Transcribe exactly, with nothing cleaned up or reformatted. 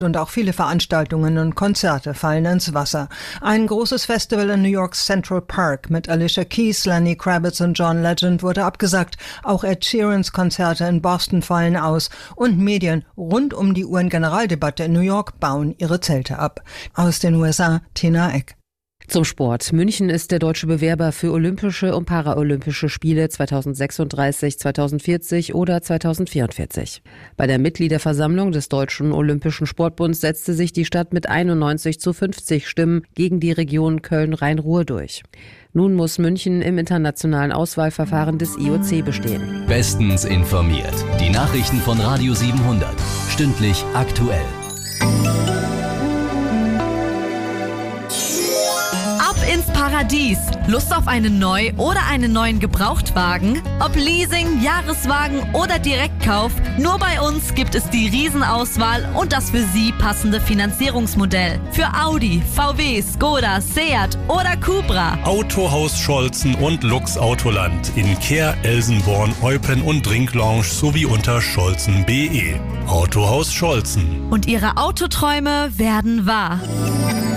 Und auch viele Veranstaltungen und Konzerte fallen ins Wasser. Ein großes Festival in New Yorks Central Park mit Alicia Keys, Lenny Kravitz und John Legend wurde abgesagt. Auch Ed Sheerans Konzerte in Boston fallen aus. Und Medien rund um die U N-Generaldebatte in New York bauen ihre Zelte ab. Aus den U S A, Tina Eck. Zum Sport. München ist der deutsche Bewerber für Olympische und Paralympische Spiele zweitausendsechsunddreißig, zweitausendvierzig oder zweitausendvierundvierzig. Bei der Mitgliederversammlung des Deutschen Olympischen Sportbunds setzte sich die Stadt mit einundneunzig zu fünfzig Stimmen gegen die Region Köln-Rhein-Ruhr durch. Nun muss München im internationalen Auswahlverfahren des I O C bestehen. Bestens informiert. Die Nachrichten von Radio siebenhundert. Stündlich aktuell. Ins Paradies. Lust auf einen Neu- oder einen neuen Gebrauchtwagen? Ob Leasing, Jahreswagen oder Direktkauf, nur bei uns gibt es die Riesenauswahl und das für Sie passende Finanzierungsmodell. Für Audi, V W, Skoda, Seat oder Cupra. Autohaus Scholzen und Lux Autoland in Kehr, Elsenborn, Eupen und Drinklounge sowie unter scholzen punkt de. Autohaus Scholzen. Und Ihre Autoträume werden wahr.